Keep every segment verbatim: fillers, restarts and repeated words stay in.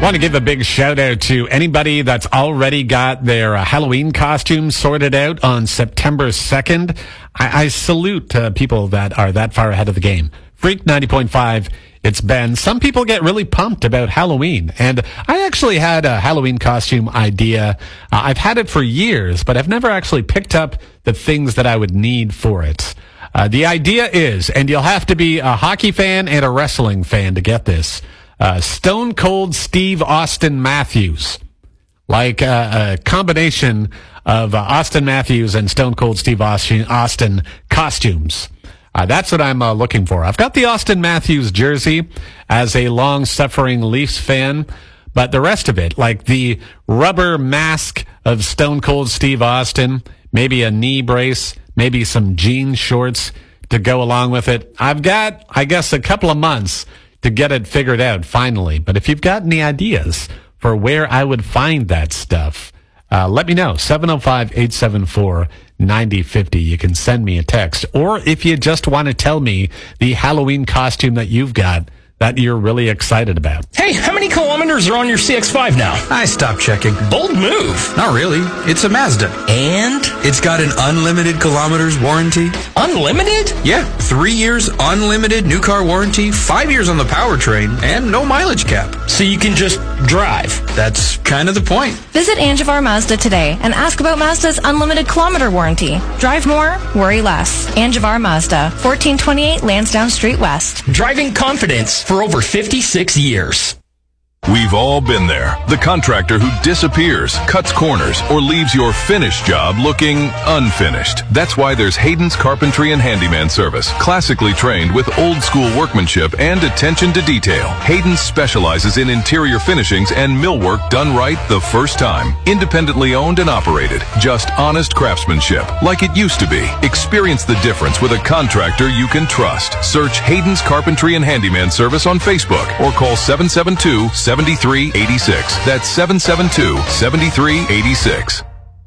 Want to give a big shout out to anybody that's already got their uh, Halloween costumes sorted out on September second. I, I salute uh, people that are that far ahead of the game. Freak ninety point five, it's Ben. Some people get really pumped about Halloween, and I actually had a Halloween costume idea. Uh, I've had it for years, but I've never actually picked up the things that I would need for it. Uh, the idea is, and you'll have to be a hockey fan and a wrestling fan to get this, Uh, Stone Cold Steve Austin Matthews. Like uh, a combination of uh, Austin Matthews and Stone Cold Steve Austin, Austin costumes. Uh, that's what I'm uh, looking for. I've got the Austin Matthews jersey as a long-suffering Leafs fan, but the rest of it, like the rubber mask of Stone Cold Steve Austin, maybe a knee brace, maybe some jean shorts to go along with it. I've got, I guess, a couple of months to get it figured out finally. But if you've got any ideas for where I would find that stuff, uh, let me know. seven oh five, eight seven four, nine oh five oh. You can send me a text. Or if you just want to tell me the Halloween costume that you've got that you're really excited about. Hey, how many kilometers are on your C X five now? I stopped checking. Bold move. Not really. It's a Mazda. And? It's got an unlimited kilometers warranty. Unlimited? Yeah. Three years unlimited new car warranty, five years on the powertrain, and no mileage cap. So you can just drive. That's kind of the point. Visit Angivar Mazda today and ask about Mazda's unlimited kilometer warranty. Drive more, worry less. Angivar Mazda, fourteen twenty-eight Lansdowne Street West. Driving confidence for over fifty-six years. We've all been there. The contractor who disappears, cuts corners, or leaves your finished job looking unfinished. That's why there's Hayden's Carpentry and Handyman Service. Classically trained with old school workmanship and attention to detail. Hayden's specializes in interior finishings and millwork done right the first time. Independently owned and operated. Just honest craftsmanship, like it used to be. Experience the difference with a contractor you can trust. Search Hayden's Carpentry and Handyman Service on Facebook or call seven seven two, seven three eight six. That's seven seven two, seven three eight six.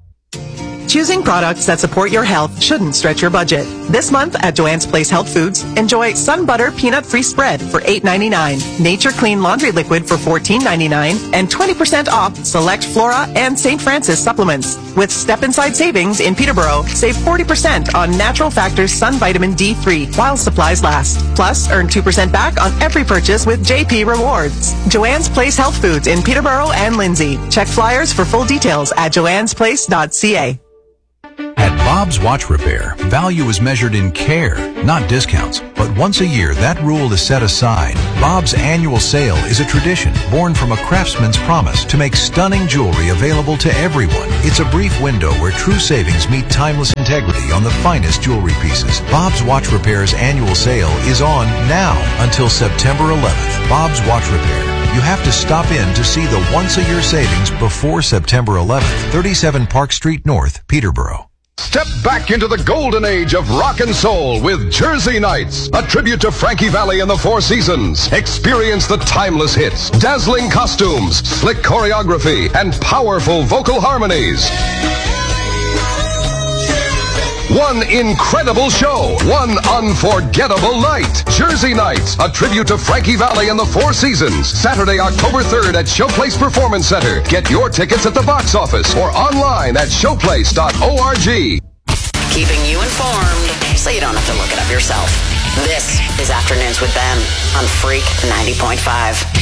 Choosing products that support your health shouldn't stretch your budget. This month at Joanne's Place Health Foods, enjoy Sun Butter Peanut Free Spread for eight ninety-nine, Nature Clean Laundry Liquid for fourteen ninety-nine, and twenty percent off select Flora and Saint Francis supplements. With Step Inside Savings in Peterborough, save forty percent on Natural Factors Sun Vitamin D three while supplies last. Plus, earn two percent back on every purchase with J P Rewards. Joanne's Place Health Foods in Peterborough and Lindsay. Check flyers for full details at joannes place dot c a. At Bob's Watch Repair, value is measured in care, not discounts. But once a year, that rule is set aside. Bob's annual sale is a tradition born from a craftsman's promise to make stunning jewelry available to everyone. It's a brief window where true savings meet timeless integrity on the finest jewelry pieces. Bob's Watch Repair's annual sale is on now until September eleventh. Bob's Watch Repair. You have to stop in to see the once-a-year savings before September eleventh. thirty-seven Park Street North, Peterborough. Step back into the golden age of rock and soul with Jersey Nights, a tribute to Frankie Valli and the Four Seasons. Experience the timeless hits, dazzling costumes, slick choreography, and powerful vocal harmonies. One incredible show, one unforgettable night. Jersey Nights, a tribute to Frankie Valli and the Four Seasons. Saturday, October third at Showplace Performance Center. Get your tickets at the box office or online at showplace dot org. Keeping you informed so you don't have to look it up yourself. This is Afternoons with Ben on Freak ninety point five.